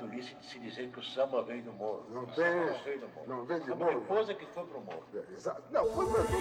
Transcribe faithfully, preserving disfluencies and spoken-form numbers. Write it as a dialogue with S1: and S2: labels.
S1: tolice de se dizer que o samba veio do morro.
S2: Não
S1: o
S2: tem
S1: samba não
S2: isso.
S1: veio do morro.
S2: Não vem de
S1: Foi
S2: morro.
S1: uma coisa que foi pro morro.
S2: É, exato. Não, foi porque